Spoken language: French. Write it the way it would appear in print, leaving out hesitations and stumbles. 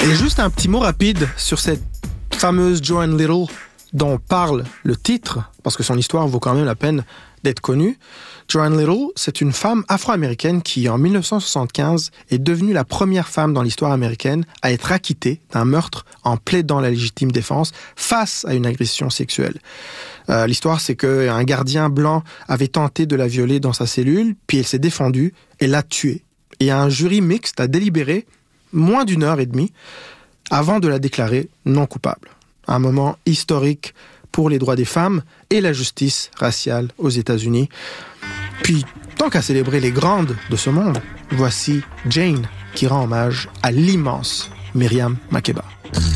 Et juste un petit mot rapide sur cette fameuse Joan Little dont parle le titre, parce que son histoire vaut quand même la peine d'être connue. Joan Little, c'est une femme afro-américaine qui, en 1975, est devenue la première femme dans l'histoire américaine à être acquittée d'un meurtre en plaidant la légitime défense face à une agression sexuelle. L'histoire, c'est qu'un gardien blanc avait tenté de la violer dans sa cellule, puis elle s'est défendue et l'a tuée. Et un jury mixte a délibéré moins d'une heure et demie avant de la déclarer non coupable. Un moment historique pour les droits des femmes et la justice raciale aux États-Unis. Puis, tant qu'à célébrer les grandes de ce monde, voici Jane qui rend hommage à l'immense Miriam Makeba.